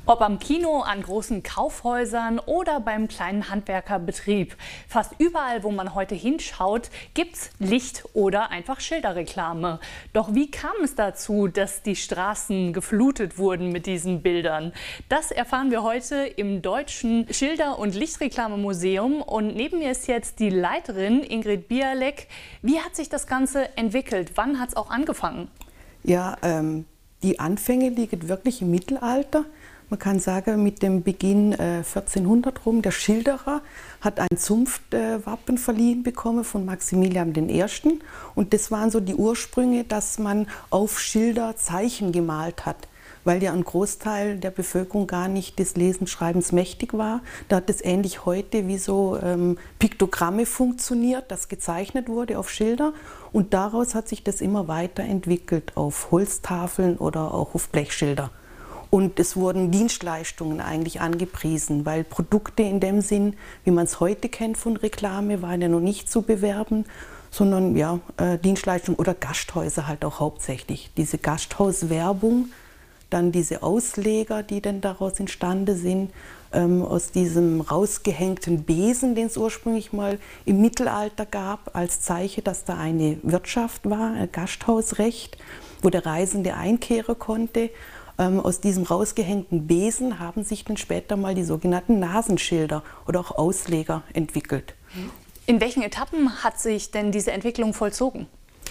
Ob am Kino, an großen Kaufhäusern oder beim kleinen Handwerkerbetrieb. Fast überall, wo man heute hinschaut, gibt's Licht- oder einfach Schilderreklame. Doch wie kam es dazu, dass die Straßen geflutet wurden mit diesen Bildern? Das erfahren wir heute im Deutschen Schilder- und Lichtreklamemuseum. Und neben mir ist jetzt die Leiterin Ingrid Bialek. Wie hat sich das Ganze entwickelt? Wann hat es auch angefangen? Ja, die Anfänge liegen wirklich im Mittelalter. Man kann sagen, mit dem Beginn 1400 rum, der Schilderer hat ein Zunftwappen verliehen bekommen von Maximilian I. Und das waren so die Ursprünge, dass man auf Schilder Zeichen gemalt hat, weil ja ein Großteil der Bevölkerung gar nicht des Lesens-Schreibens mächtig war. Da hat es ähnlich heute wie so Piktogramme funktioniert, das gezeichnet wurde auf Schilder. Und daraus hat sich das immer weiterentwickelt auf Holztafeln oder auch auf Blechschilder. Und es wurden Dienstleistungen eigentlich angepriesen, weil Produkte in dem Sinn, wie man es heute kennt von Reklame, waren ja noch nicht zu bewerben, sondern ja, Dienstleistungen oder Gasthäuser halt auch hauptsächlich. Diese Gasthauswerbung, dann diese Ausleger, die dann daraus entstanden sind, aus diesem rausgehängten Besen, den es ursprünglich mal im Mittelalter gab, als Zeichen, dass da eine Wirtschaft war, ein Gasthausrecht, wo der Reisende einkehren konnte. Aus diesem rausgehängten Besen haben sich dann später mal die sogenannten Nasenschilder oder auch Ausleger entwickelt. In welchen Etappen hat sich denn diese Entwicklung vollzogen?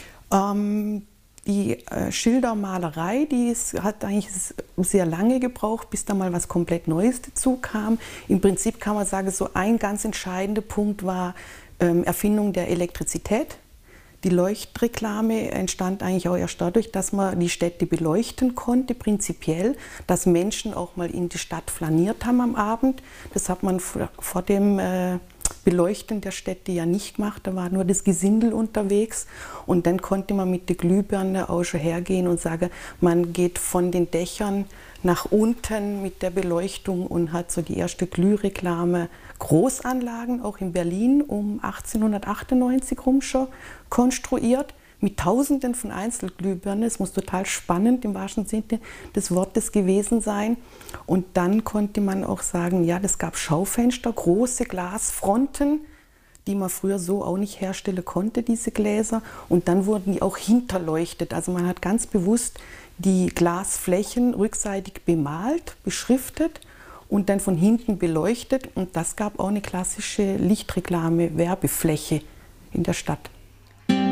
Die Schildermalerei, hat eigentlich sehr lange gebraucht, bis da mal was komplett Neues dazu kam. Im Prinzip kann man sagen, so ein ganz entscheidender Punkt war Erfindung der Elektrizität. Die Leuchtreklame entstand eigentlich auch erst dadurch, dass man die Städte beleuchten konnte, prinzipiell, dass Menschen auch mal in die Stadt flaniert haben am Abend. Das hat man vor dem Beleuchten der Städte ja nicht gemacht, da war nur das Gesindel unterwegs. Und dann konnte man mit der Glühbirne auch schon hergehen und sagen, man geht von den Dächern nach unten mit der Beleuchtung und hat so die erste Glühreklame, Großanlagen, auch in Berlin um 1898 rum schon konstruiert, mit Tausenden von Einzelglühbirnen. Es muss total spannend im wahrsten Sinne des Wortes gewesen sein. Und dann konnte man auch sagen, ja, es gab Schaufenster, große Glasfronten, die man früher so auch nicht herstellen konnte, diese Gläser. Und dann wurden die auch hinterleuchtet. Also man hat ganz bewusst die Glasflächen rückseitig bemalt, beschriftet und dann von hinten beleuchtet. Und das gab auch eine klassische Lichtreklame-Werbefläche in der Stadt.